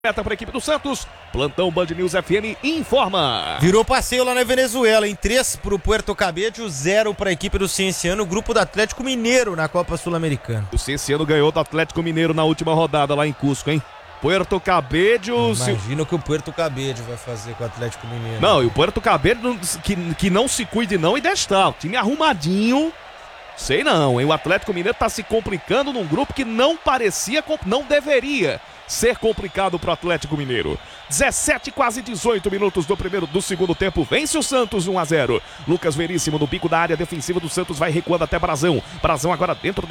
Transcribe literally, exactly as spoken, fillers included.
Meta para a equipe do Santos, plantão Band News F M informa. Virou passeio lá na Venezuela, em três para o Puerto Cabello, zero para a equipe do Cienciano, grupo do Atlético Mineiro na Copa Sul-Americana. O Cienciano ganhou do Atlético Mineiro na última rodada lá em Cusco, hein? Puerto Cabello... Imagina o que o Puerto Cabello vai fazer com o Atlético Mineiro. Não, e o Puerto Cabello que, que não se cuide não e deixa estar. O time arrumadinho... Sei não, hein? O Atlético Mineiro tá se complicando num grupo que não parecia, não deveria ser complicado pro Atlético Mineiro. dezessete, quase dezoito minutos do primeiro, do segundo tempo, vence o Santos um a zero. Lucas Veríssimo no bico da área defensiva do Santos vai recuando até Brazão. Brazão agora dentro da